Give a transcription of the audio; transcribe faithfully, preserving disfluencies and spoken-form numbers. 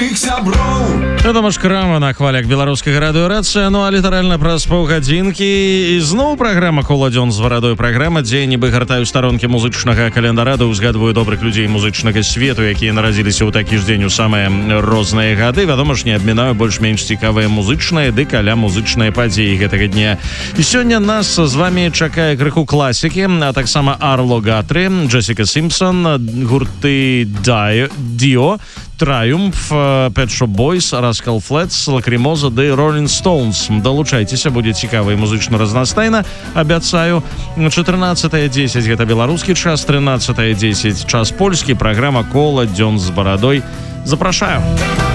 маіх сяброў. Тамаш Крама на хвалях беларускага радыёрацыя. Ну а літаральна праз паўгадзінкі ізноў праграма «Кола дзён з барадой». Праграма, дзе нібы гартаю старонкі музычнага календара, да ўзгадваю добрых людзей музычнага свету, якія нарадзіліся ў такі ж дзень у самыя розныя гады. Вядома ж, не абмінаю больш-менш цікавыя музычныя ды каля музычныя падзеі гэтага дня. І сёння нас з вамі чакае крыху класікі, а таксама Арло Гатрі, Джесіка Сімпсон, гурты Діо, Triumph, Pet Shop Boys, Rascal Flatts, Lacrimosa ды Rolling Stones. Далучайцеся, будзе цікава і музычна разнастайна. Абяцаю, чатырнаццатая дзесяць гэта беларускі час, трынаццатая дзесяць час польскі. Праграма «Кола дзён з барадой». Запрашаю.